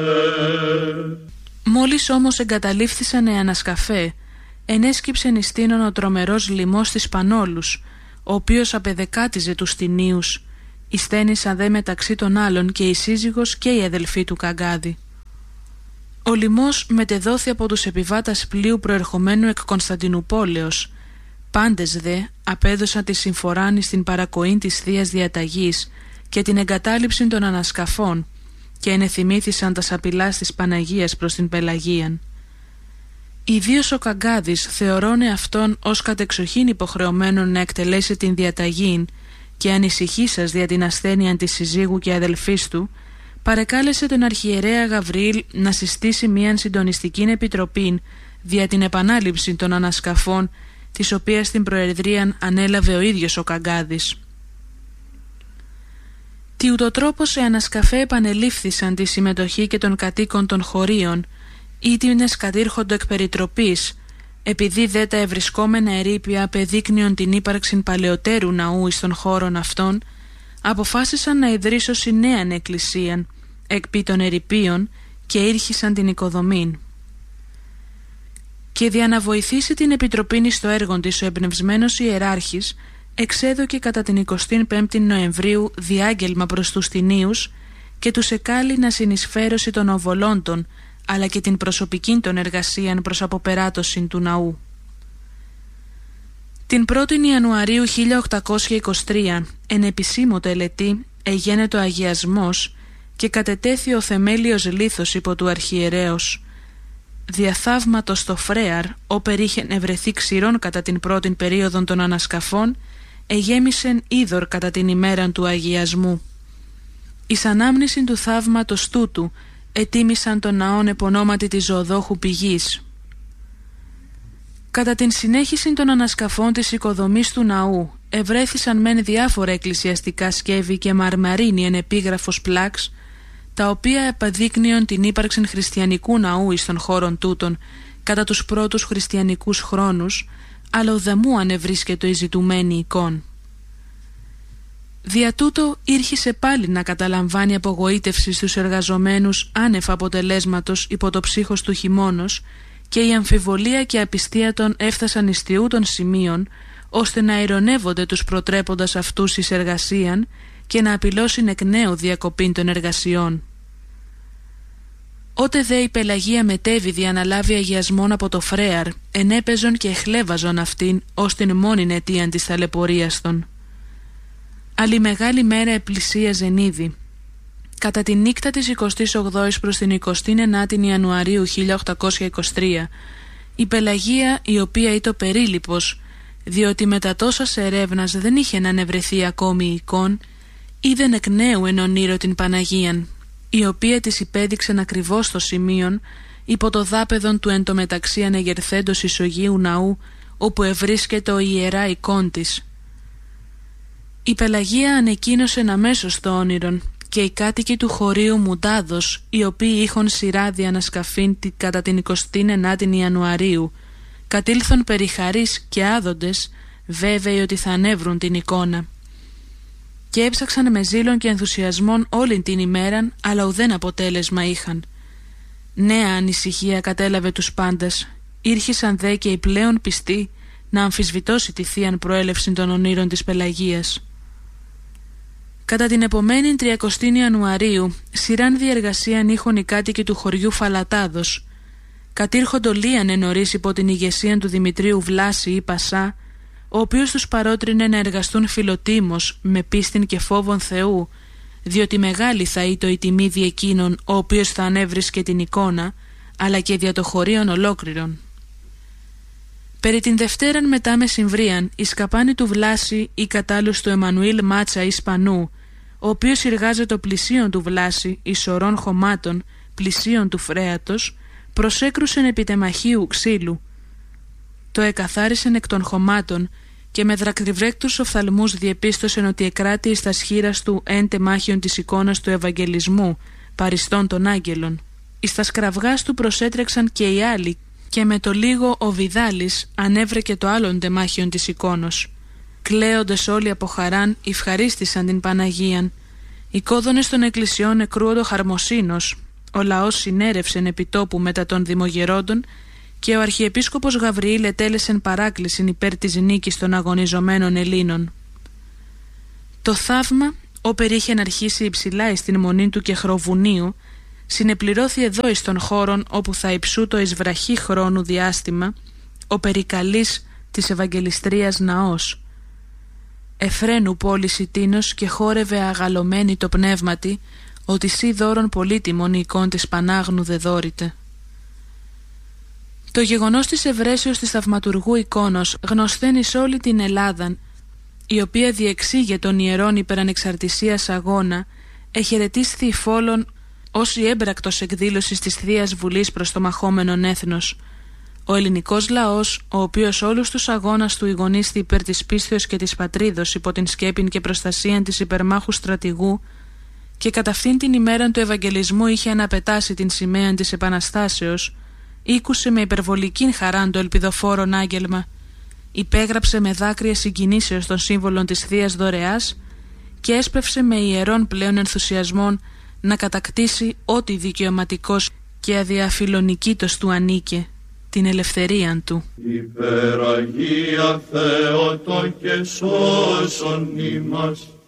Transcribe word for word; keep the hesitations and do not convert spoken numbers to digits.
Μόλις όμως εγκαταλείφθησαν οι ανασκαφέ, ενέσκυψεν εις τίνον ο τρομερός λοιμός της Πανόλους, ο οποίος απεδεκάτιζε τους τινίους, εισθένησαν δε μεταξύ των άλλων και η σύζυγος και η αδελφή του Καγκάδη. Ο λοιμός μετεδόθη από τους επιβάτας πλοίου προερχομένου εκ Κωνσταντινουπόλεως. Πάντες δε απέδωσαν τη συμφοράνη στην παρακοήν της Θείας Διαταγής και την εγκατάλειψη των ανασκαφών και ενεθυμήθησαν τα σαπηλάς της Παναγίας προς την Πελαγίαν. Ιδίως ο Καγκάδης θεωρώνε αυτόν ως κατεξοχήν υποχρεωμένον να εκτελέσει την διαταγήν και ανησυχήσας δια την ασθένεια της συζύγου και αδελφής του, παρεκάλεσε τον αρχιερέα Γαβριήλ να συστήσει μίαν συντονιστική επιτροπή δια την επανάληψη των ανασκαφών, της οποίας την προεδρίαν ανέλαβε ο ίδιος ο Καγκάδης. Τι ούτω τρόπος οι ανασκαφέ επανελήφθησαν τη συμμετοχή και των κατοίκων των χωρίων, ήτινες κατήρχοντο εκ περιτροπής, επειδή δε τα ευρισκόμενα ερείπια απεδείκνυον την ύπαρξη παλαιότερου ναού εις των χώρων αυτών, αποφάσισαν να ιδρύσωσι νέαν εκκλησίαν εκ των ερειπίων και ήρχισαν την οικοδομήν. Και δια να βοηθήσει την επιτροπήν εις το έργο της ο εμπνευσμένος ιεράρχης, εξέδωκε κατά την εικοστή πέμπτη Νοεμβρίου διάγγελμα προς τους τινίους και τους εκάλει να συνεισφέρωση των οβολόντων, αλλά και την προσωπική των εργασίαν προς αποπεράτωση του ναού. Την πρώτη Ιανουαρίου χίλια οκτακόσια είκοσι τρία, εν επισήμω τελετή, εγένετο αγιασμός και κατετέθη ο θεμέλιος λίθος υπό του αρχιερέως. Διαθαύματος το φρέαρ, όπερ είχεν ευρεθεί ξηρών κατά την πρώτη περίοδον των ανασκαφών, εγέμισεν είδωρ κατά την ημέραν του αγιασμού. Εις ανάμνηση του θαύματος τούτου, ετίμησαν τον ναόν επωνόματι της Ζωοδόχου Πηγής. Κατά την συνέχιση των ανασκαφών της οικοδομής του ναού, ευρέθησαν μεν διάφορα εκκλησιαστικά σκεύη και μαρμαρίνη εν επίγραφος πλάξ, τα οποία επαδείκνυον την ύπαρξη χριστιανικού ναού εις των χώρων τούτων κατά τους πρώτους χριστιανικούς χρόνους, αλλά ουδεμού ανεβρίσκεται η ζητουμένη εικόν. Δια τούτο ήρχισε πάλι να καταλαμβάνει απογοήτευση στους εργαζομένους άνευ αποτελέσματος υπό το ψύχος του χειμώνος, και η αμφιβολία και απιστία των έφτασαν εις τιούτων σημείων, ώστε να ειρωνεύονται τους προτρέποντας αυτούς εις εργασίαν και να απειλώσουν εκ νέου διακοπήν των εργασιών. Ότε δε η Πελαγία μετέβη δια να λάβει αγιασμόν από το φρέαρ, ενέπαιζον και εχλέβαζον αυτήν ως την μόνην αιτίαν της ταλαιπωρίας των. Αλλη μεγάλη μέρα επλησίαζεν ήδη. Κατά τη νύχτα της εικοστής ογδόης προς την εικοστή ενάτη Ιανουαρίου χίλια οκτακόσια είκοσι τρία, η Πελαγία, η οποία ήταν περίληπος, διότι μετά τόσας ερεύνας δεν είχε να ανεβρεθεί ακόμη η εικόν, είδεν εκ νέου εν ονείρο την Παναγίαν, η οποία της υπέδειξεν ακριβώς το σημείον υπό το δάπεδον του εν τω μεταξύ ανεγερθέντος ισογείου ναού, όπου ευρίσκεται ο ιερά εικόν της. Η Πελαγία ανεκοίνωσεν αμέσως το όνειρον, και οι κάτοικοι του χωρίου Μουντάδος, οι οποίοι είχον σειρά διανασκαφήν κατά την εικοστή ενάτη Ιανουαρίου, κατήλθον περιχαρείς και άδοντες, βέβαιοι ότι θα ανέβρουν την εικόνα. Και έψαξαν με ζήλον και ενθουσιασμόν όλη την ημέραν, αλλά ουδέν αποτέλεσμα είχαν. Νέα ανησυχία κατέλαβε τους πάντας, ήρχισαν δε και οι πλέον πιστοί να αμφισβητώσει τη θείαν προέλευση των ονείρων της Πελαγίας. Κατά την επομένη τριακοστή Ιανουαρίου, σειράν διεργασίαν είχον οι κάτοικοι του χωριού Φαλατάδος. Κατήρχοντο λίαν ενωρίς υπό την ηγεσία του Δημητρίου Βλάση ή Πασά, ο οποίος τους παρότρινε να εργαστούν φιλοτίμως με πίστην και φόβον Θεού, διότι μεγάλη θα είτο η τιμή δι' εκείνον ο οποίος θα ανέβρισκε την εικόνα, αλλά και δια το χωρίον ολόκληρον. Περί την Δευτέραν μετά μεσημβρίαν, η σκαπάνη του Βλάση ή κατάλληλος του Εμμανουήλ Μάτσα Ισπανού, ο οποίος εργάζεται πλησίον του Βλάση εις σωρών χωμάτων, πλησίον του φρέατος, προσέκρουσεν επί τεμαχίου ξύλου. Το εκαθάρισεν εκ των χωμάτων και με δρακτυβρέκτους οφθαλμούς διεπίστωσεν ότι εκράτη εις τα σχήρας του εν τεμάχιον της εικόνας του Ευαγγελισμού, παριστών των άγγελων. Εις τα σκραυγάς του προσέτρεξαν και οι άλλοι, και με το λίγο ο Βιδάλης ανέβρεκε το άλλον τεμάχιον της εικόνος. Κλαίοντες όλοι από χαράν, ευχαρίστησαν την Παναγίαν. Οι κόδωνες των εκκλησιών εκρούοντο χαρμοσύνος, ο λαός συνέρευσεν επιτόπου μετά των δημογερόντων και ο Αρχιεπίσκοπος Γαβριήλ ετέλεσεν παράκλησιν υπέρ της νίκης των αγωνιζομένων Ελλήνων. Το θαύμα, όπερ είχεν αρχίσει υψηλά εις την μονή του Κεχροβουνίου, συνεπληρώθη εδώ εις των χώρων όπου θα υψούτο εις βραχή χρόνου διάστημα ο περικαλής της Ευαγγελιστρίας ναός. Εφραίνου πόλης ητίνος και χόρευε αγαλωμένη το πνεύματι, ότι σύ δώρον πολύτιμον εικόν της Πανάγνου δε δώρητε. Το γεγονός της ευρέσεως της θαυματουργού εικόνος γνωστέν εις όλη την Ελλάδαν, η οποία διεξήγε των ιερών υπερανεξαρτησίας αγώνα, εχαιρετίσθη υφόλων ως η έμπρακτος εκδήλωσης της Θείας Βουλής προς το μαχόμενον έθνος. Ο ελληνικός λαός, ο οποίος όλους τους αγώνας του ηγονίστη υπέρ της πίστεως και της πατρίδος υπό την σκέπην και προστασίαν της υπερμάχου στρατηγού, και κατά αυτήν την ημέραν του Ευαγγελισμού είχε αναπετάσει την σημαία της Επαναστάσεως, ήκουσε με υπερβολικήν χαράν το ελπιδοφόρον άγγελμα, υπέγραψε με δάκρυα συγκινήσεως των σύμβολων της Θείας Δωρεάς και έσπευσε με ιερών πλέον ενθουσιασμών να κατακτήσει ό,τι δικαιωματικός και αδιαφιλονικήτως του ανήκε, την ελευθερίαν του. Υπεραγία Θεότο και σώσον ημάς.